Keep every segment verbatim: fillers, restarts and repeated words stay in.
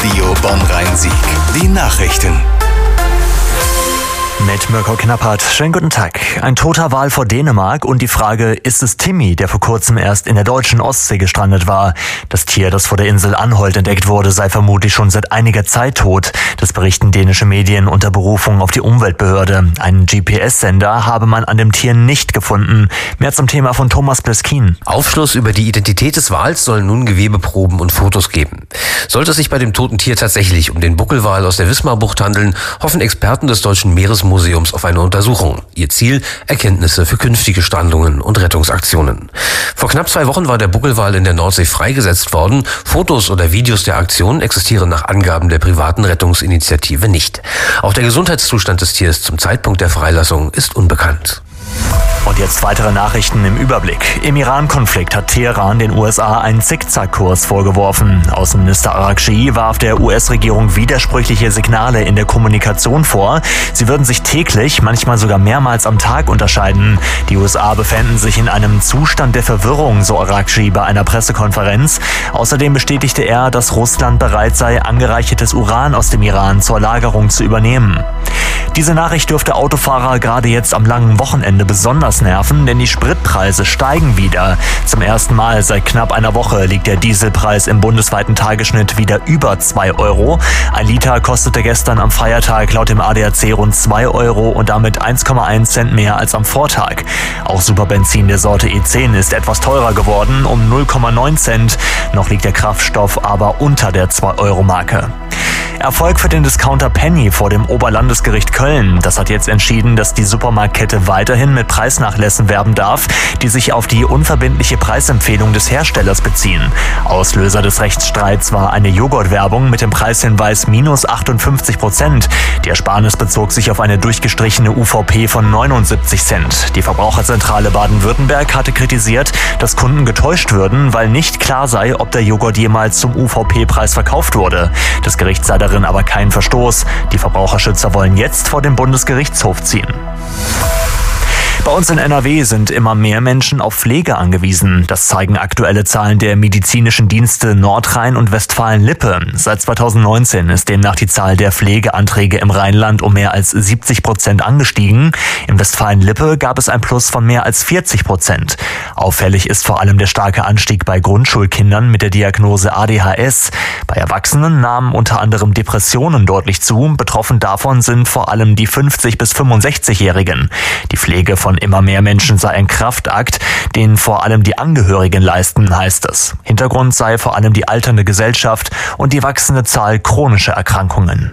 Radio Bonn-Rhein-Sieg. Die Nachrichten. Mit Mirko Knappert. Schönen guten Tag. Ein toter Wal vor Dänemark und die Frage, ist es Timmy, der vor kurzem erst in der deutschen Ostsee gestrandet war? Das Tier, das vor der Insel Anholt entdeckt wurde, sei vermutlich schon seit einiger Zeit tot. Das berichten dänische Medien unter Berufung auf die Umweltbehörde. Einen G P S-Sender habe man an dem Tier nicht gefunden. Mehr zum Thema von Thomas Pleskin. Aufschluss über die Identität des Wals sollen nun Gewebeproben und Fotos geben. Sollte es sich bei dem toten Tier tatsächlich um den Buckelwal aus der Wismarbucht handeln, hoffen Experten des Deutschen Meeresmuseums Museums auf eine Untersuchung. Ihr Ziel: Erkenntnisse für künftige Strandungen und Rettungsaktionen. Vor knapp zwei Wochen war der Buckelwal in der Nordsee freigesetzt worden. Fotos oder Videos der Aktion existieren nach Angaben der privaten Rettungsinitiative nicht. Auch der Gesundheitszustand des Tiers zum Zeitpunkt der Freilassung ist unbekannt. Und jetzt weitere Nachrichten im Überblick. Im Iran-Konflikt hat Teheran den U S A einen Zickzackkurs vorgeworfen. Außenminister Araghchi warf der U S-Regierung widersprüchliche Signale in der Kommunikation vor. Sie würden sich täglich, manchmal sogar mehrmals am Tag unterscheiden. Die U S A befänden sich in einem Zustand der Verwirrung, so Araghchi bei einer Pressekonferenz. Außerdem bestätigte er, dass Russland bereit sei, angereichertes Uran aus dem Iran zur Lagerung zu übernehmen. Diese Nachricht dürfte Autofahrer gerade jetzt am langen Wochenende besonders nerven, denn die Spritpreise steigen wieder. Zum ersten Mal seit knapp einer Woche liegt der Dieselpreis im bundesweiten Tagesschnitt wieder über zwei Euro. Ein Liter kostete gestern am Feiertag laut dem A D A C rund zwei Euro und damit eins Komma eins Cent mehr als am Vortag. Auch Superbenzin der Sorte E zehn ist etwas teurer geworden, um null Komma neun Cent. Noch liegt der Kraftstoff aber unter der zwei Euro Marke. Erfolg für den Discounter Penny vor dem Oberlandesgericht Köln. Das hat jetzt entschieden, dass die Supermarktkette weiterhin mit Preisnachlässen werben darf, die sich auf die unverbindliche Preisempfehlung des Herstellers beziehen. Auslöser des Rechtsstreits war eine Joghurtwerbung mit dem Preishinweis minus achtundfünfzig Prozent. Die Ersparnis bezog sich auf eine durchgestrichene U V P von neunundsiebzig Cent. Die Verbraucherzentrale Baden-Württemberg hatte kritisiert, dass Kunden getäuscht würden, weil nicht klar sei, ob der Joghurt jemals zum U V P-Preis verkauft wurde. Das Gericht sah darin aber keinen Verstoß. Die Verbraucherschützer wollen jetzt vor den Bundesgerichtshof ziehen. Bei uns in N R W sind immer mehr Menschen auf Pflege angewiesen. Das zeigen aktuelle Zahlen der medizinischen Dienste Nordrhein und Westfalen-Lippe. Seit zweitausendneunzehn ist demnach die Zahl der Pflegeanträge im Rheinland um mehr als siebzig Prozent angestiegen. Im Westfalen-Lippe gab es ein Plus von mehr als vierzig Prozent. Auffällig ist vor allem der starke Anstieg bei Grundschulkindern mit der Diagnose A D H S. Bei Erwachsenen nahmen unter anderem Depressionen deutlich zu. Betroffen davon sind vor allem die fünfzig- bis fünfundsechzigjährigen. Die Pflege von immer mehr Menschen sei ein Kraftakt, den vor allem die Angehörigen leisten, heißt es. Hintergrund sei vor allem die alternde Gesellschaft und die wachsende Zahl chronischer Erkrankungen.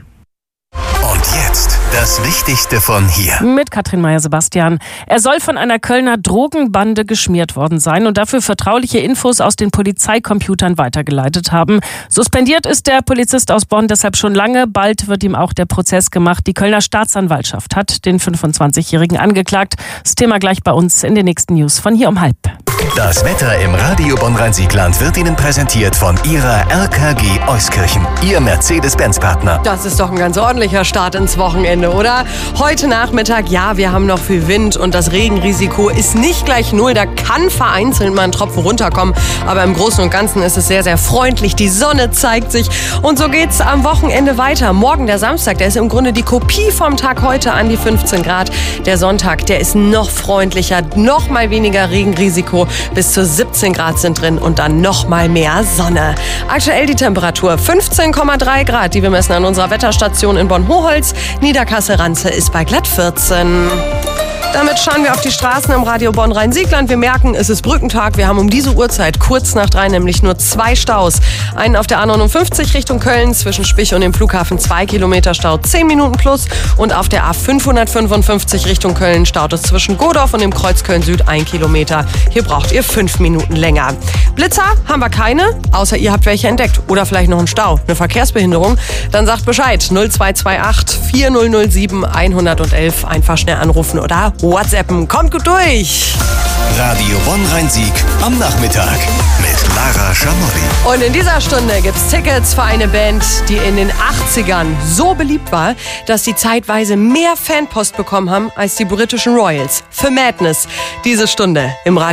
Und jetzt das Wichtigste von hier. Mit Katrin Meyer-Sebastian. Er soll von einer Kölner Drogenbande geschmiert worden sein und dafür vertrauliche Infos aus den Polizeicomputern weitergeleitet haben. Suspendiert ist der Polizist aus Bonn deshalb schon lange. Bald wird ihm auch der Prozess gemacht. Die Kölner Staatsanwaltschaft hat den fünfundzwanzigjährigen angeklagt. Das Thema gleich bei uns in den nächsten News von hier um halb. Das Wetter im Radio Bonn-Rhein-Sieg-Land wird Ihnen präsentiert von Ihrer R K G Euskirchen, Ihr Mercedes-Benz-Partner. Das ist doch ein ganz ordentlicher Start ins Wochenende, oder? Heute Nachmittag, ja, wir haben noch viel Wind und das Regenrisiko ist nicht gleich null. Da kann vereinzelt mal ein Tropfen runterkommen, aber im Großen und Ganzen ist es sehr, sehr freundlich. Die Sonne zeigt sich und so geht's am Wochenende weiter. Morgen, der Samstag, der ist im Grunde die Kopie vom Tag heute an die fünfzehn Grad. Der Sonntag, der ist noch freundlicher, noch mal weniger Regenrisiko. Bis zu siebzehn Grad sind drin und dann noch mal mehr Sonne. Aktuell die Temperatur fünfzehn Komma drei Grad, die wir messen an unserer Wetterstation in Bonn-Hoholz. Niederkassel-Ranze ist bei glatt vierzehn. Damit schauen wir auf die Straßen im Radio Bonn-Rhein-Sieg-Land. Wir merken, es ist Brückentag. Wir haben um diese Uhrzeit kurz nach drei nämlich nur zwei Staus. Einen auf der A neunundfünfzig Richtung Köln zwischen Spich und dem Flughafen zwei Kilometer Stau, zehn Minuten plus. Und auf der A fünfhundertfünfundfünfzig Richtung Köln staut es zwischen Godorf und dem Kreuz Köln-Süd ein Kilometer. Hier braucht ihr fünf Minuten länger. Blitzer haben wir keine, außer ihr habt welche entdeckt. Oder vielleicht noch einen Stau, eine Verkehrsbehinderung. Dann sagt Bescheid. null zwei zwei acht vier null null sieben eins eins eins. Einfach schnell anrufen oder WhatsAppen. Kommt gut durch. Radio Bonn-Rhein-Sieg am Nachmittag mit Lara Schamori. Und in dieser Stunde gibt's Tickets für eine Band, die in den achtzigern so beliebt war, dass sie zeitweise mehr Fanpost bekommen haben als die britischen Royals. Für Madness. Diese Stunde im Radio.